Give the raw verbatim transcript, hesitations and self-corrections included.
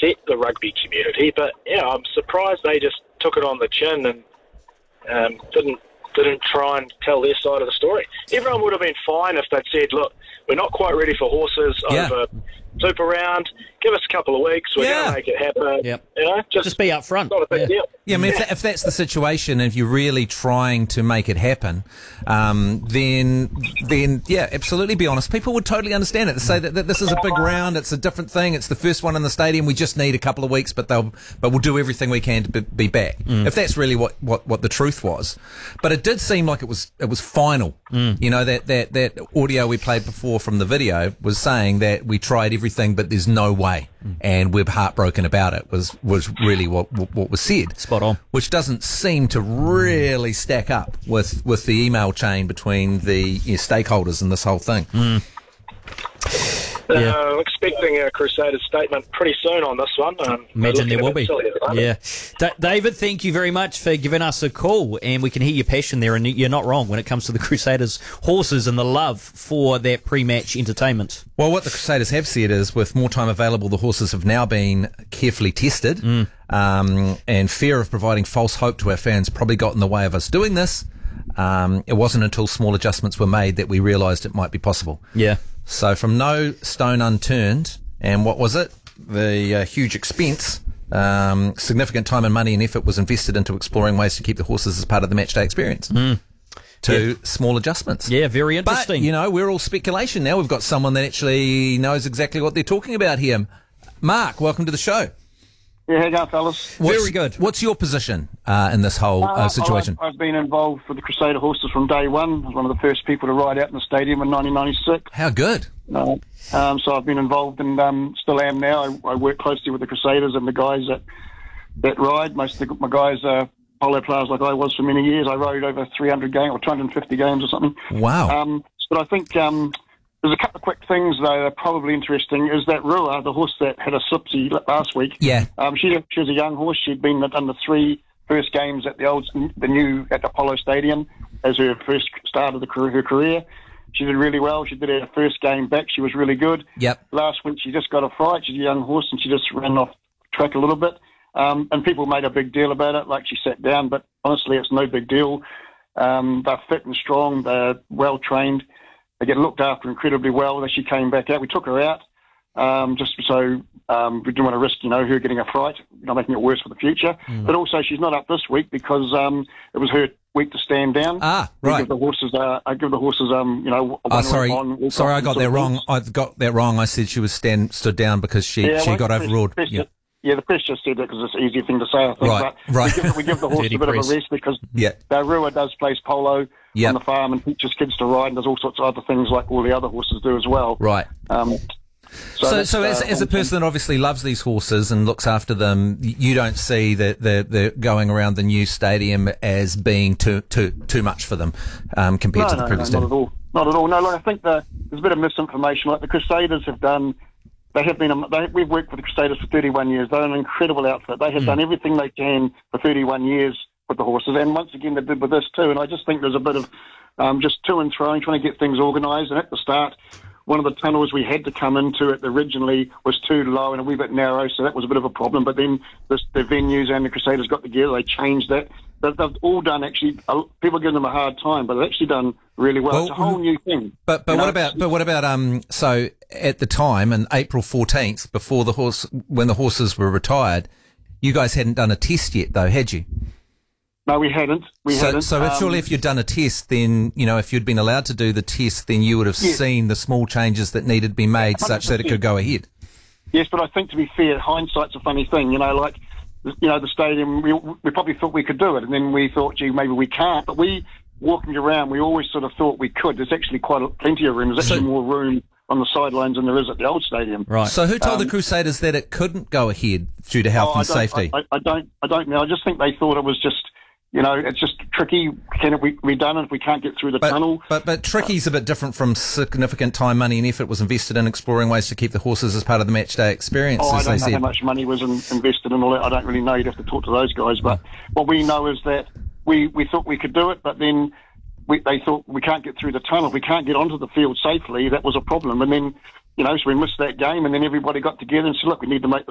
upset the rugby community, but yeah, I'm surprised they just took it on the chin and um, didn't didn't try and tell their side of the story. Everyone would have been fine if they'd said, look, we're not quite ready for horses Yeah. over Super Round. Give us a couple of weeks. We're Yeah. going to make it happen. Yep. You know, just, Just be upfront. not a big Yeah. deal. Yeah, I mean, if, that, if that's the situation, if you're really trying to make it happen, um, then, then yeah, absolutely be honest. People would totally understand it. They say that, that this is a big round, it's a different thing, it's the first one in the stadium, we just need a couple of weeks, but they'll, but we'll do everything we can to be, be back. If that's really what, what, what the truth was. But it did seem like it was, it was final. You know, that, that, that audio we played before from the video was saying that we tried everything, but there's no way. And we're heartbroken about it was, was really what, what, what was said. Spot on. Which doesn't seem to really stack up with, with the email chain between the you know, stakeholders in this whole thing. Yeah. Uh, I'm expecting a Crusaders statement pretty soon on this one. Um, Imagine they're there will looking be. a bit silly at the moment. Yeah. Da- David, thank you very much for giving us a call, and we can hear your passion there, and you're not wrong when it comes to the Crusaders horses and the love for that pre-match entertainment. Well, what the Crusaders have said is with more time available, the horses have now been carefully tested, um, and fear of providing false hope to our fans probably got in the way of us doing this. Um, it wasn't until small adjustments were made that we realised it might be possible. Yeah. So from no stone unturned, and what was it? The uh, huge expense, um, significant time and money and effort was invested into exploring ways to keep the horses as part of the matchday experience. To Yeah. small adjustments. Yeah, very But, interesting. you know, we're all speculation now. We've got someone that actually knows exactly what they're talking about here. Mark, welcome to the show. Yeah, how you going, fellas? What's, Very good. What's your position uh, in this whole uh, situation? I've, I've been involved with the Crusader horses from day one. I was one of the first people to ride out in the stadium in nineteen ninety-six. How good? Uh, um, so I've been involved and um, still am now. I, I work closely with the Crusaders and the guys that that ride. Most of the, my guys are polo players like I was for many years. I rode over three hundred games or two hundred fifty games or something. Wow. Um, but I think um, there's a couple of quick things, though, that are probably interesting. Is that Rua, the horse that had a slipsy last week? Yeah. Um, she, she was a young horse. She'd been at under three first games at the old, the new at Apollo Stadium as her first start of the career, her career. She did really well. She did her first game back. She was really good. Yep. Last week she just got a fright. She's a young horse and she just ran off track a little bit. Um, and people made a big deal about it, like she sat down. But honestly, it's no big deal. Um, they're fit and strong. They're well trained. They get looked after incredibly well. As she came back out, we took her out um, just so um, we didn't want to risk, you know, her getting a fright, you know, making it worse for the future. Mm. But also, she's not up this week because um, it was her week to stand down. Ah, We right. give the horses, uh, I give the horses, um, you know. a Oh, one sorry. on, Sorry, I got sort that of wrong. things. I got that wrong. I said she was stand stood down because she, Yeah, she well, got the press- overruled. press Yeah. just- Yeah, the press just said that because it's an easier thing to say, I think. Right, but right. We give, we give the horse Dirty a bit press. of a rest because Yeah. Darua does place polo Yep. on the farm and teaches kids to ride and does all sorts of other things like all the other horses do as well. Right. Um, So, that's, so as, uh, as a person that obviously loves these horses and looks after them, y- you don't see the, the, the going around the new stadium as being too too too much for them um, compared no, to the no, previous no, not stadium. at all. Not at all. No, look, I think the, there's a bit of misinformation. Like the Crusaders have done, they have been, a- they, we've worked with the Crusaders for thirty-one years. They're an incredible outfit. They have Mm. done everything they can for thirty-one years with the horses. And once again, they did with this too. And I just think there's a bit of um, just to and throwing, trying to get things organised. And at the start, one of the tunnels we had to come into it originally was too low and a wee bit narrow, so that was a bit of a problem. But then this, the venues and the Crusaders got together, they changed that. They've, they've all done actually, uh, people give them a hard time, but they've actually done really well. Well, it's a whole new thing. But but You what know, about but what about um so at the time on April fourteenth before the horse when the horses were retired, you guys hadn't done a test yet though, had you? No, we hadn't. We so hadn't. so if, Um, surely if you'd done a test, then you know if you'd been allowed to do the test, then you would have Yes. seen the small changes that needed to be made such that it could go ahead. Yes, but I think to be fair, hindsight's a funny thing. You know, like, you know, the stadium, we, we probably thought we could do it, and then we thought, gee, maybe we can't. But we, walking around, we always sort of thought we could. There's actually quite a, plenty of room. There's actually So- more room on the sidelines than there is at the old stadium. Right. So who told Um, the Crusaders that it couldn't go ahead due to health Oh, I and don't- safety? I, I, I don't. I don't know. I just think they thought it was just, you know, it's just tricky. Can it be, be done if we can't get through the But, tunnel? but but tricky's a bit different from significant time, money, and effort was invested in exploring ways to keep the horses as part of the match day experience, Oh, I as don't they know how said. much money was in, invested in all that. I don't really know. You'd have to talk to those guys. But what we know is that we, we thought we could do it, but then we, they thought we can't get through the tunnel. We can't get onto the field safely. That was a problem. And then, you know, so we missed that game, and then everybody got together and said, look, we need to make